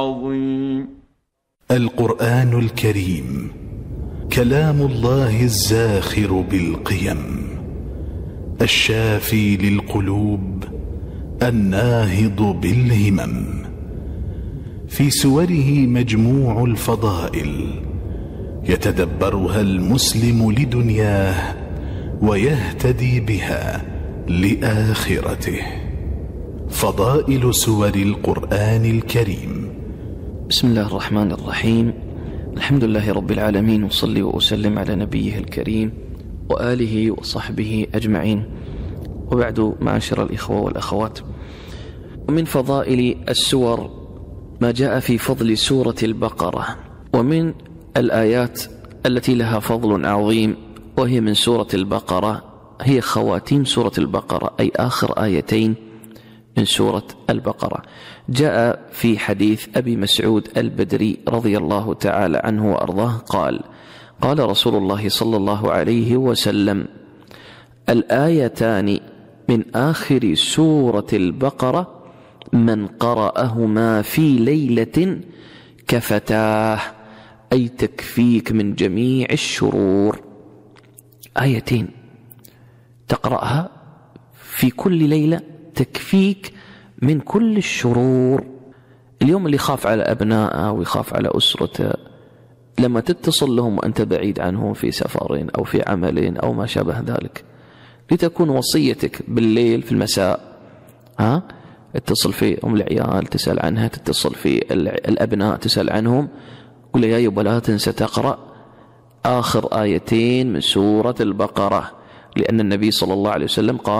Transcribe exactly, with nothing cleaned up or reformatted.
عظيم. القرآن الكريم كلام الله الزاخر بالقيم، الشافي للقلوب، الناهض بالهمم. في سوره مجموع الفضائل يتدبرها المسلم لدنياه ويهتدي بها لآخرته. فضائل سور القرآن الكريم. بسم الله الرحمن الرحيم. الحمد لله رب العالمين، وصلي وأسلم على نبيه الكريم وآله وصحبه أجمعين، وبعد، معاشر الإخوة والأخوات، ومن فضائل السور ما جاء في فضل سورة البقرة، ومن الآيات التي لها فضل عظيم وهي من سورة البقرة هي خواتيم سورة البقرة، أي آخر آيتين من سورة البقرة. جاء في حديث أبي مسعود البدري رضي الله تعالى عنه وأرضاه قال: قال رسول الله صلى الله عليه وسلم: الآيتان من آخر سورة البقرة من قرأهما في ليلة كفتاه، أي تكفيك من جميع الشرور. آيتين تقرأها في كل ليلة تكفيك من كل الشرور. اليوم اللي يخاف على أبنائه ويخاف على أسرته، لما تتصل لهم وأنت بعيد عنهم في سفرين أو في عملين أو ما شابه ذلك، لتكون وصيتك بالليل في المساء، ها اتصل في أم العيال تسأل عنها، تتصل في الأبناء تسأل عنهم، قل يا يبا لا تنسى تقرأ آخر آيتين من سورة البقرة، لأن النبي صلى الله عليه وسلم قال: